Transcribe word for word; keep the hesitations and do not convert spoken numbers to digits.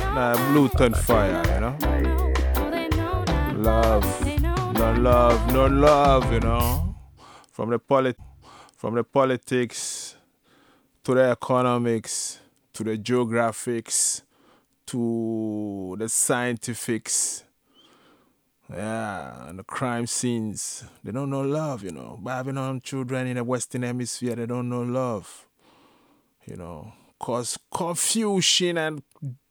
Nah, blue turn fire, you know. Love, no love, no love, you know. From the polit, from the politics to the economics to the geographics to the scientifics, yeah, and the crime scenes. They don't know love, you know. Babylon children in the Western Hemisphere, they don't know love, you know. Cause confusion and